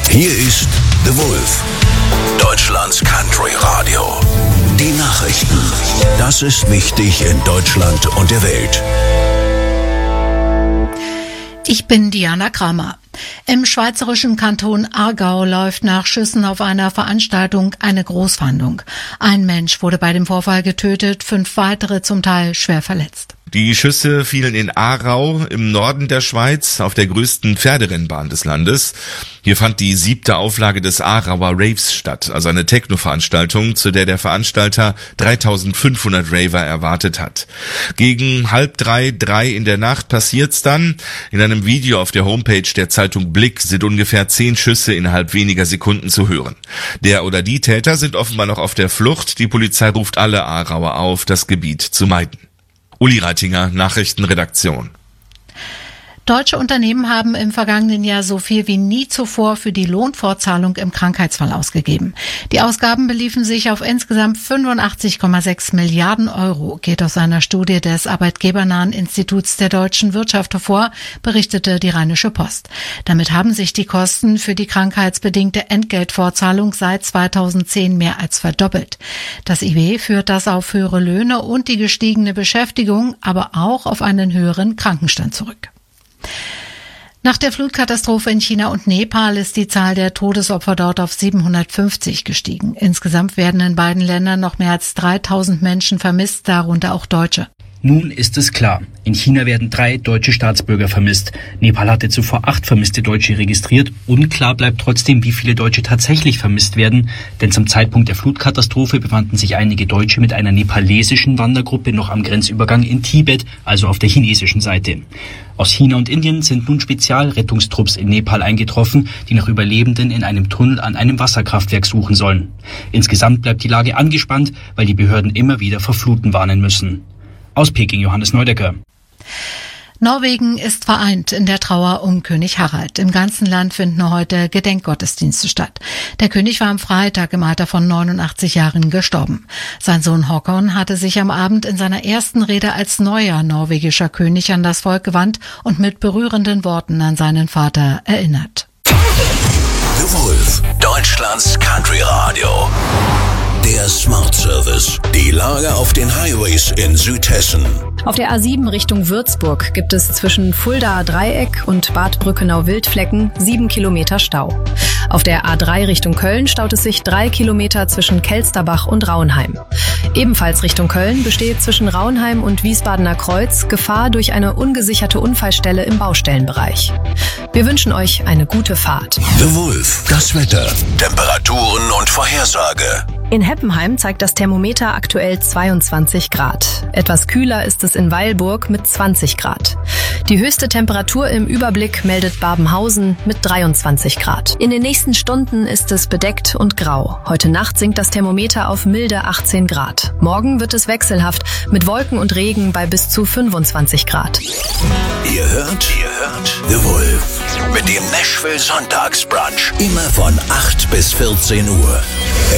Hier ist The Wolf, Deutschlands Country Radio. Die Nachrichten. Das ist wichtig in Deutschland und der Welt. Ich bin Diana Kramer. Im schweizerischen Kanton Aargau läuft nach Schüssen auf einer Veranstaltung eine Großfahndung. Ein Mensch wurde bei dem Vorfall getötet, 5 weitere zum Teil schwer verletzt. Die Schüsse fielen in Aarau im Norden der Schweiz auf der größten Pferderennbahn des Landes. Hier fand die 7. Auflage des Aarauer Raves statt, also eine Techno-Veranstaltung, zu der der Veranstalter 3500 Raver erwartet hat. Gegen 2:30, 3 in der Nacht passiert's dann. In einem Video auf der Homepage der Zeitung Blick sind ungefähr 10 Schüsse innerhalb weniger Sekunden zu hören. Der oder die Täter sind offenbar noch auf der Flucht. Die Polizei ruft alle Aarauer auf, das Gebiet zu meiden. Uli Reitinger, Nachrichtenredaktion. Deutsche Unternehmen haben im vergangenen Jahr so viel wie nie zuvor für die Lohnfortzahlung im Krankheitsfall ausgegeben. Die Ausgaben beliefen sich auf insgesamt 85,6 Milliarden Euro, geht aus einer Studie des Arbeitgebernahen Instituts der deutschen Wirtschaft hervor, berichtete die Rheinische Post. Damit haben sich die Kosten für die krankheitsbedingte Entgeltfortzahlung seit 2010 mehr als verdoppelt. Das IW führt das auf höhere Löhne und die gestiegene Beschäftigung, aber auch auf einen höheren Krankenstand zurück. Nach der Flutkatastrophe in China und Nepal ist die Zahl der Todesopfer dort auf 750 gestiegen. Insgesamt werden in beiden Ländern noch mehr als 3000 Menschen vermisst, darunter auch Deutsche. Nun ist es klar, in China werden 3 deutsche Staatsbürger vermisst. Nepal hatte zuvor 8 vermisste Deutsche registriert. Unklar bleibt trotzdem, wie viele Deutsche tatsächlich vermisst werden, denn zum Zeitpunkt der Flutkatastrophe befanden sich einige Deutsche mit einer nepalesischen Wandergruppe noch am Grenzübergang in Tibet, also auf der chinesischen Seite. Aus China und Indien sind nun Spezialrettungstrupps in Nepal eingetroffen, die nach Überlebenden in einem Tunnel an einem Wasserkraftwerk suchen sollen. Insgesamt bleibt die Lage angespannt, weil die Behörden immer wieder vor Fluten warnen müssen. Aus Peking Johannes Neudecker. Norwegen ist vereint in der Trauer um König Harald. Im ganzen Land finden heute Gedenkgottesdienste statt. Der König war am Freitag im Alter von 89 Jahren gestorben. Sein Sohn Håkon hatte sich am Abend in seiner ersten Rede als neuer norwegischer König an das Volk gewandt und mit berührenden Worten an seinen Vater erinnert. The Wolf, Deutschlands Country Radio. Der Smart Service. Die Lage auf den Highways in Südhessen. Auf der A7 Richtung Würzburg gibt es zwischen Fuldaer Dreieck und Bad Brückenau-Wildflecken 7 Kilometer Stau. Auf der A3 Richtung Köln staut es sich 3 Kilometer zwischen Kelsterbach und Rauenheim. Ebenfalls Richtung Köln besteht zwischen Rauenheim und Wiesbadener Kreuz Gefahr durch eine ungesicherte Unfallstelle im Baustellenbereich. Wir wünschen euch eine gute Fahrt. The Wolf, das Wetter, Temperaturen und Vorhersage. In Heppenheim zeigt das Thermometer aktuell 22 Grad. Etwas kühler ist es in Weilburg mit 20 Grad. Die höchste Temperatur im Überblick meldet Babenhausen mit 23 Grad. In den nächsten Stunden ist es bedeckt und grau. Heute Nacht sinkt das Thermometer auf milde 18 Grad. Morgen wird es wechselhaft mit Wolken und Regen bei bis zu 25 Grad. Ihr hört The Wolf mit dem Nashville Sonntagsbrunch. Immer von 8 bis 14 Uhr.